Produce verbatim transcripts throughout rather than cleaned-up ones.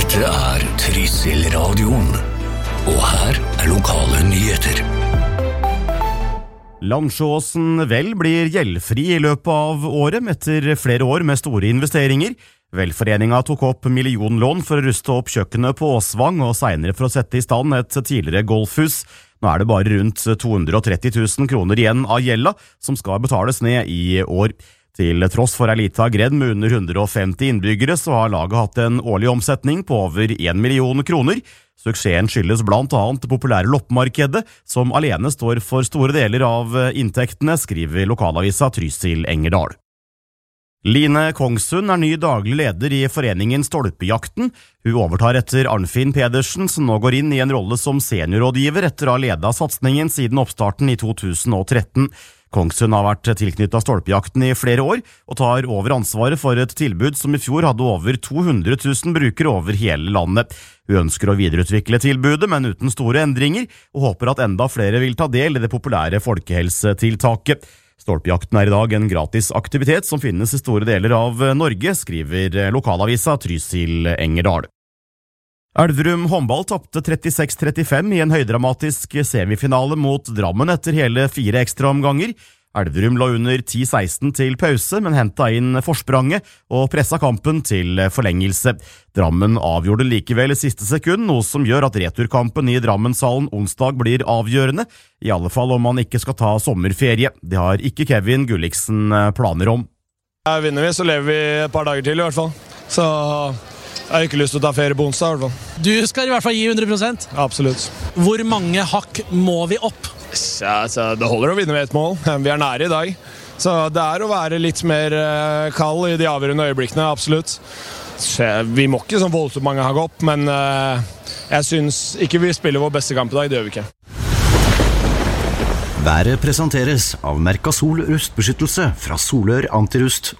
Dette er Trysil-radioen, og her er lokale nyheter. Langsjåsen vel blir gjeldfri i løpet av året etter flere år med store investeringer. Velforeninga tok opp millionlån for å ruste opp kjøkkenet på Åsvang og senere for å sette i stand et tidligere golfhus. Nå er det bare rundt to hundre og tretti tusen kroner igjen av gjelda som skal betales ned i år. Til tross for ei lita gredd med under hundre og femti innbyggere, så har laget hatt en årlig omsetning på over en million kroner. Suksessen skyldes blant annet det populære loppemarkedet, som alene står for store deler av inntektene, skriver lokalavisa Trysil-Engerdal. Line Kongsund er ny daglig leder i foreningen Stolpejakten. Hun overtar etter Arnfinn Pedersen, som nå går inn i en rolle som seniorrådgiver etter å ha ledet satsningen siden oppstarten i to tusen og tretten. Kongsund har vært tilknyttet Stolpejakten i flere år, og tar over ansvaret for et tilbud som i fjor hadde over to hundre tusen brukere over hele landet. Hun ønsker å videreutvikle tilbudet, men uten store endringer, og håper at enda flere vil ta del i det populære folkehelsetiltaket. Stolpejakten er i dag en gratis aktivitet som finnes i store deler av Norge, skriver lokalavisa Trysil-Engerdal. Elverum håndball tappte trettiseks trettifem i en høydramatisk semifinale mot Drammen etter hele fire ekstra omganger. Elverum lå under ti seksten til pause, men hentet inn forspranget og presset kampen til forlengelse. Drammen avgjorde likevel i siste sekund, noe som gjør at returkampen i Drammenshallen onsdag blir avgjørende, i alle fall om man ikke skal ta sommerferie. Det har ikke Kevin Gulliksen planer om. Vinner vi, så lever vi et par dager til i hvert fall. Så jeg har ikke lyst til å ta ferie på onsdag i hvert fall. Du skal i hvert fall gi hundre prosent? Absolutt. Hvor mange hakk må vi opp? Ja, så det holder å vinne med et mål. Vi er nære i dag. Så det er å være litt mer kald i de avgjørende øyeblikkene, absolutt. Så vi må ikke sånn voldsomt mange hakk opp, men jeg synes ikke vi spiller vår beste kamp i dag, det gjør vi ikke. Været presenteres av Mercasol rustbeskyttelse fra Solør Antirust.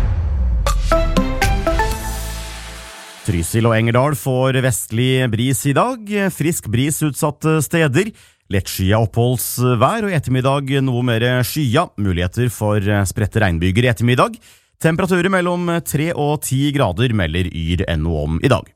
Trysil og Engerdal får vestlig bris i dag, frisk bris utsatte steder, lettskyet oppholdsvær og i ettermiddag noe mer skya, muligheter for spredte regnbyger i ettermiddag. Temperaturer mellom tre og ti grader melder Yr N O om i dag.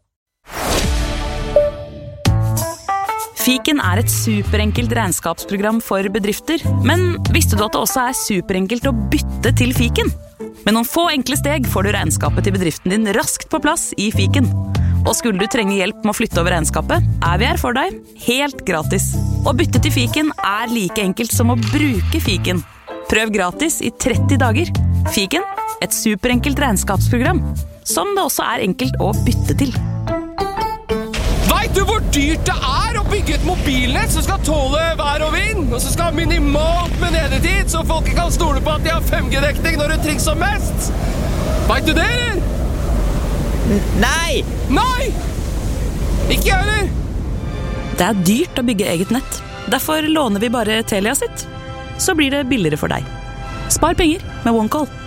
Fiken er et superenkelt regnskapsprogram for bedrifter, men visste du at det også er superenkelt å bytte til Fiken? Med noen få enkle steg får du regnskapet til bedriften din raskt på plass i Fiken. Og skulle du trenge hjelp med å flytte over regnskapet, er vi her for deg, helt gratis. Å bytte til Fiken er like enkelt som å bruke Fiken. Prøv gratis i tretti dager. Fiken, et superenkelt regnskapsprogram, som det også er enkelt å bytte til. Vet du hvor dyrt det er å bygge et mobilnett som skal tåle vær og vind, og som skal ha minimalt med nedetid, så folk kan stole på at de har fem G-dekning når det trengs som mest? Vet du det, eller? Nei! Nei! Ikke jeg, eller? Det er dyrt å bygge eget nett. Derfor låner vi bare Telia sitt. Så blir det billigere for deg. Spar penger med OneCall.